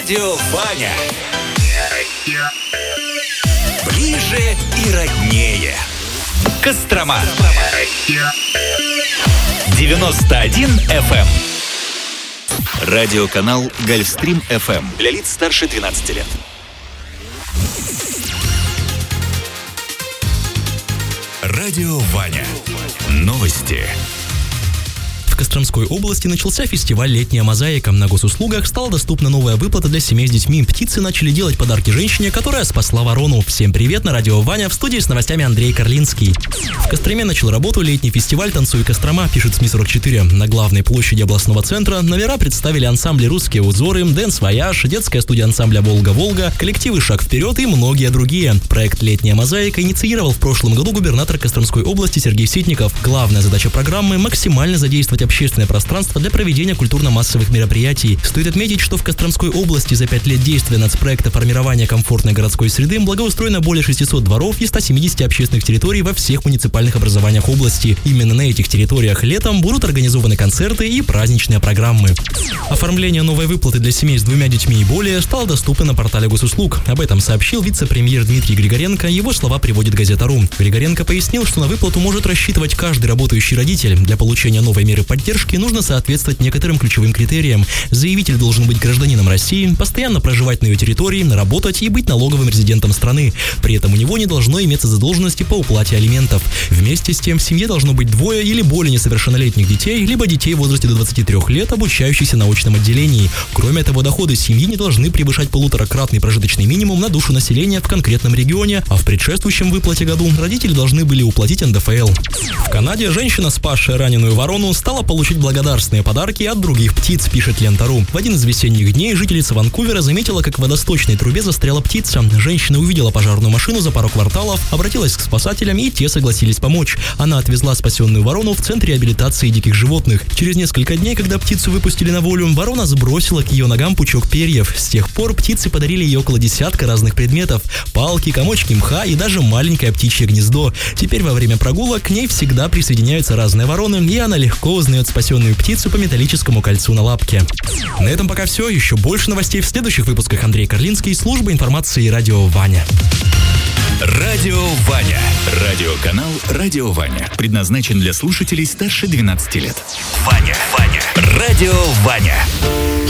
Радио Ваня. Ближе и роднее. Кострома. 91 FM. Радиоканал Гольфстрим FM. Для лиц старше 12 лет. Радио Ваня. Новости. В Костромской области начался фестиваль «Летняя мозаика». На госуслугах стала доступна новая выплата для семей с детьми. Птицы начали делать подарки женщине, которая спасла ворону. Всем привет, на радио Ваня, в студии с новостями Андрей Карлинский. В Костроме начал работу летний фестиваль «Танцуй Кострома», пишет СМИ-44. На главной площади областного центра номера представили ансамбли «Русские узоры», «Дэнс Вояж», детская студия ансамбля «Волга-Волга», коллективы «Шаг вперед» и многие другие. Проект «Летняя мозаика» инициировал в прошлом году губернатор Костромской области Сергей Ситников. Главная задача программы – максимально задействовать общественное пространство для проведения культурно-массовых мероприятий. Стоит отметить, что в Костромской области за 5 лет действия нацпроекта формирования комфортной городской среды благоустроено более 600 дворов и 170 общественных территорий во всех муниципальных образованиях области. Именно на этих территориях летом будут организованы концерты и праздничные программы. Оформление новой выплаты для семей с 2 детьми и более стало доступно на портале госуслуг. Об этом сообщил вице-премьер Дмитрий Григоренко. Его слова приводит Газета.ру. Григоренко пояснил, что на выплату может рассчитывать каждый работающий родитель. Для получения новой меры поддержки нужно соответствовать некоторым ключевым критериям. Заявитель должен быть гражданином России, постоянно проживать на ее территории, работать и быть налоговым резидентом страны. При этом у него не должно иметься задолженности по уплате алиментов. Вместе с тем в семье должно быть 2 или более несовершеннолетних детей, либо детей в возрасте до 23 лет, обучающихся на очном отделении. Кроме того, доходы семьи не должны превышать 1,5-кратный прожиточный минимум на душу населения в конкретном регионе, а в предшествующем выплате году родители должны были уплатить НДФЛ. В Канаде женщина, спасшая раненую ворону, стала получить благодарственные подарки от других птиц, пишет Лента.ру. В один из весенних дней жительница Ванкувера заметила, как в водосточной трубе застряла птица. Женщина увидела пожарную машину за пару кварталов, обратилась к спасателям, и те согласились помочь. Она отвезла спасенную ворону в центр реабилитации диких животных. Через несколько дней, когда птицу выпустили на волю, ворона сбросила к ее ногам пучок перьев. С тех пор птицы подарили ей около десятка разных предметов: палки, комочки мха и даже маленькое птичье гнездо. Теперь во время прогулок к ней всегда присоединяются разные вороны, и она легко узнает спасенную птицу по металлическому кольцу на лапке. На этом пока все. Еще больше новостей в следующих выпусках. Андрей Карлинский, служба информации «Радио Ваня». Радио Ваня. Радиоканал «Радио Ваня». Предназначен для слушателей старше 12 лет. Ваня. Радио Ваня.